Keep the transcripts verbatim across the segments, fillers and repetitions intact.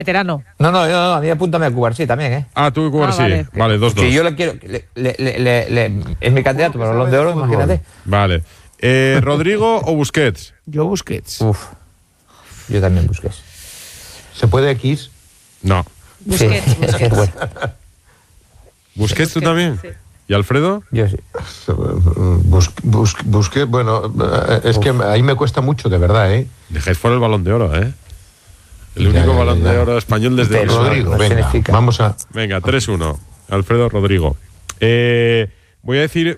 Veterano. No, no, no, a mí apúntame a Cubarsí también, ¿eh? Ah, tú y Cubarsí. Ah, vale, vale, vale, dos, dos. Que yo le quiero. Le, le, le, le, es mi candidato para el Balón de Oro, imagínate. Vale. Eh, ¿Rodrigo o Busquets? Yo Busquets. Uf. Yo también Busquets. ¿Se puede X? No. Busquets, Sí, es que es bueno. ¿Busquets tú Busquets, también? sí. ¿Y Alfredo? Yo sí. Bus, bus, busqué, bueno, es Uf. que ahí me cuesta mucho, de verdad, ¿eh? Dejáis fuera el Balón de Oro, ¿eh? El Ya, único ya, Balón ya. de Oro español desde... Pero, Rodrigo, no venga, significa. vamos a... Venga, tres uno. Alfredo, Rodrigo. Eh, voy a decir...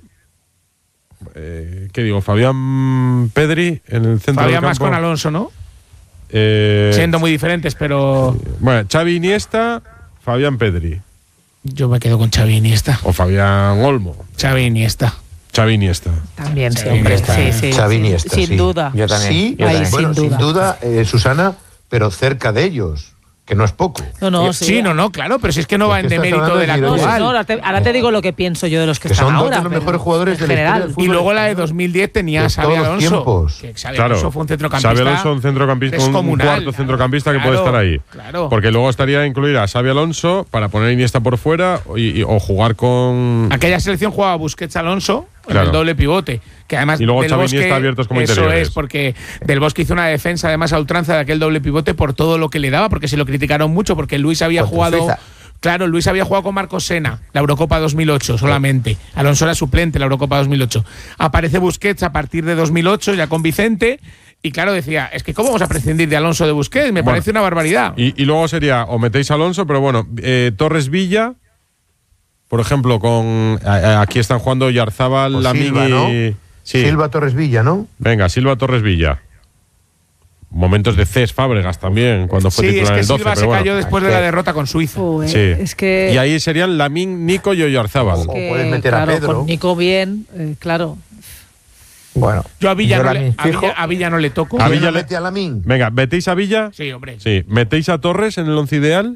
Eh, ¿Qué digo? Fabián Pedri en el centro Fabián del más campo. con Alonso, ¿no? Eh, Siendo muy diferentes, pero Bueno, Xavi Iniesta, Fabián Pedri. yo me quedo con Xavi Iniesta. O Fabián Olmo. Xavi Iniesta. Xavi Iniesta. También, sí, Xavi hombre. Iniesta, Sí, eh. sí, Xavi sí. Iniesta, Sin sí. duda. Yo también. Sí, yo Ahí también. sin bueno, duda. sin duda, eh, Susana, pero cerca de ellos, que no es poco. No, no, Sí, sí. no, no, claro, pero si es que no va Es en que estás demérito hablando del de No, sí, Igual. actual. no, ahora, te, ahora te digo lo que pienso yo de los que, Que están son dos ahora. de los pero mejores jugadores en de la historia general. del Y fútbol. luego la de dos mil diez tenía a De Xavi todos los Alonso. tiempos. Que Xavi Claro. Alonso fue un centrocampista. Xavi Alonso, un centrocampista, un descomunal. cuarto centrocampista que Claro, puede estar ahí. Claro. Porque luego estaría incluir a Xavi Alonso para poner a Iniesta por fuera y, y- o jugar con... Aquella selección jugaba Busquets Alonso en Claro. el doble pivote. Que además Y luego Del Xavi Bosque, Iniesta abiertos como eso interiores. es, porque Del Bosque hizo una defensa además a ultranza de aquel doble pivote por todo lo que le daba, porque se lo criticaron mucho, porque Luis había Contra jugado. Suiza. Claro, Luis había jugado con Marcos Sena, la Eurocopa dos mil ocho solamente. Alonso era suplente en la Eurocopa dos mil ocho. Aparece Busquets a partir de dos mil ocho, ya con Vicente. Y claro, decía, es que ¿cómo vamos a prescindir de Alonso de Busquets? Me Bueno, parece una barbaridad. Y, y luego sería, o metéis a Alonso, pero bueno, eh, Torres Villa, por ejemplo, con... a- a- aquí están jugando Yarzábal, O Lamine Silva, ¿no? y... Sí. Silva Torres Villa, ¿no? Venga, Silva Torres Villa. Momentos de Cés Fábregas también, cuando fue Sí, es titular en que el doce. Silva pero se bueno. cayó después de es la que- derrota con Suiza. Joder, Sí. Es que. Y ahí serían Lamine, Nico y Oyarzábal. Ojo. que, puedes meter a claro, Pedro. Con Nico bien, eh, claro. Bueno. Yo a Villa, yo no la le, mi- a, fijo- Villa, a Villa no le toco. A ¿Quién Villa lo le- mete a Lamine? Venga, ¿metéis a Villa? Sí, hombre. Sí. ¿Metéis a Torres en el once ideal?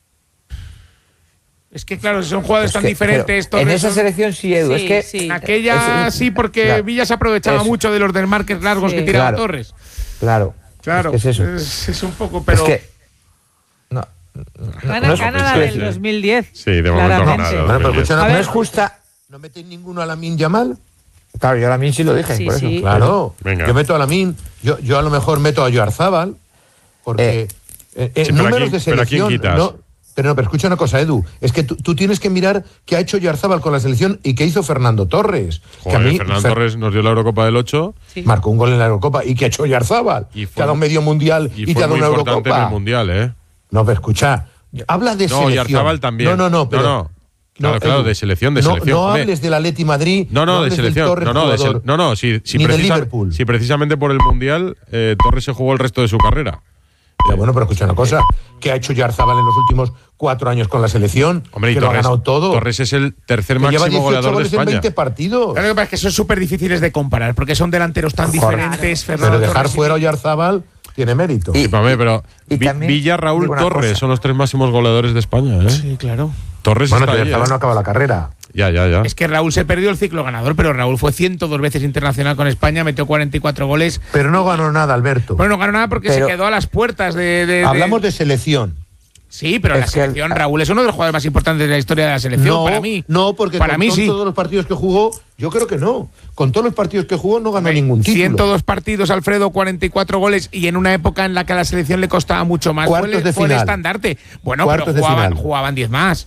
Es que claro, son jugadores Es tan que- diferentes. pero en Torres, esa son- selección sí, Edu. Sí, es que. sí. En aquella Es- sí, porque claro. Villa se aprovechaba Eso. mucho de los desmarques largos Sí. que tiraba Claro. Torres. Claro. Claro, Es que es eso. es, es un poco, pero. Es que. No. Gana, no es- gana es la que del sí. dos mil diez. Sí, de momento claramente. ganado. Bueno, pero escucha una A No ver, es justa. ¿No metéis ninguno a Lamine Yamal? Claro, yo también sí lo dije. Sí, por eso. sí. Claro. Venga. Yo meto a Lamine. Yo, yo a lo mejor meto a Oyarzábal, porque Eh, eh, eh, sí, pero números ¿a quién- de pero a quién selección. quitas? No, pero no, pero escucha una cosa, Edu. Es que tú, tú tienes que mirar qué ha hecho Oyarzábal con la selección y qué hizo Fernando Torres. que a Joder, mí, Fernando Fer- Torres nos dio la Eurocopa del ocho Sí. marcó un gol en la Eurocopa. ¿Y qué ha hecho Oyarzábal? Y Te fue- ha dado medio mundial y, y te fue ha dado muy una importante en el Eurocopa. Mundial, ¿eh? No, pero escucha. Habla de No, selección. Oyarzábal también. No, no, no. Pero, No, no. Claro, claro, Edu, de selección, de no, selección. No Hombre. hables del Atleti Madrid. No, no, de hables del selección. Torres No, no, de jugador, sele- no, no, si, si, ni de precisa- Liverpool. si precisamente por el Mundial eh, Torres se jugó el resto de su carrera. Ya, bueno, pero escucha una cosa. ¿Qué ha hecho Oyarzábal en los últimos cuatro años con la selección? Hombre, y que lo ha Torres, ganado todo. Torres es el tercer que lleva máximo dieciocho goleador de goles en España. veinte partidos. Claro, lo que pasa es que son súper difíciles de comparar, porque son delanteros tan Joder. diferentes. Fernando Pero dejar Torres y- fuera a Oyarzábal tiene mérito. Y- Sí, hombre, pero y Vi- también Villa, Raúl, digo una Torres cosa. son los tres máximos goleadores de España, ¿eh? Sí, claro. Torres Bueno, que está ahí, Oyarzábal ¿eh? no acaba la carrera. Ya, ya, ya. Es que Raúl se perdió el ciclo ganador, pero Raúl fue ciento dos veces internacional con España, metió cuarenta y cuatro goles. Pero no ganó nada, Alberto. Bueno, no ganó nada porque Pero- se quedó a las puertas de. de- de- Hablamos de selección. Sí, pero Es la que selección, el- Raúl es uno de los jugadores más importantes de la historia de la selección, No, para mí. no, porque para con mí to- sí. todos los partidos que jugó, yo creo que no. Con todos los partidos que jugó no ganó ningún título. ciento dos partidos, Alfredo, cuarenta y cuatro goles, y en una época en la que a la selección le costaba mucho más. Cuartos fue el, de fue el final. estandarte. Bueno, Cuartos pero de jugaban, final. jugaban diez más.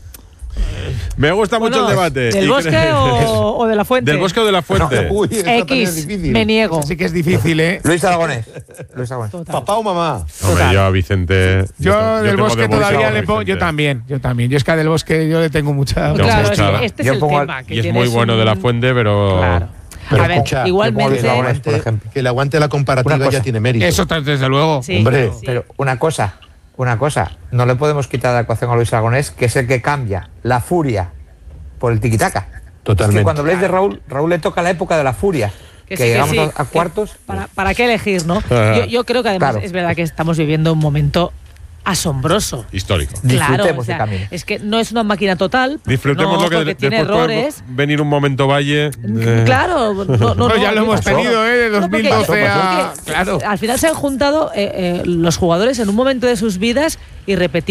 Me gusta mucho Bueno, el debate. ¿Del Y Bosque creo- o, o de la Fuente? ¿Del Bosque o de la Fuente? Uy, esta también es X, difícil. me niego. Así que es difícil, ¿eh? Luis Aragonés. Luis Aragonés. Total. Papá o mamá. Hombre, Total. yo a Vicente. Yo, tengo- del tengo Bosque de bolsa todavía a le pongo. Yo Vicente. también, yo también. Yo es que a del Bosque yo le tengo mucha. Yo Claro, mucha- es que este es yo el pongo al- tema. Que Y es tienes muy bueno un- de la Fuente, pero. Claro. Pero a ver, escucha, igualmente. que pongo Aragonés, por Aguante- ejemplo. que le aguante la comparativa Una cosa. ya tiene mérito. Eso, desde luego. Sí, Hombre. sí. Pero una cosa, una cosa, no le podemos quitar de la ecuación a Luis Aragonés, que es el que cambia la furia por el tiquitaca. Totalmente. Es que cuando habléis de Raúl, Raúl le toca la época de la furia. Que Que, sí, que llegamos sí, a, a que cuartos. ¿Para, ¿Para qué elegir, no? Ajá. Yo, yo creo que además Claro. es verdad que estamos viviendo un momento asombroso. Histórico. Claro, Disfrutemos o sea, de camino. es que no es una máquina total. Disfrutemos no, lo que porque de- tiene después puede errores. venir un momento Valle. eh, Claro, no, no, no, No, ya lo yo- hemos pasó. tenido, ¿eh? De No, dos mil porque- doce a. porque Claro. Al final se han juntado eh, eh, los jugadores en un momento de sus vidas y repetir.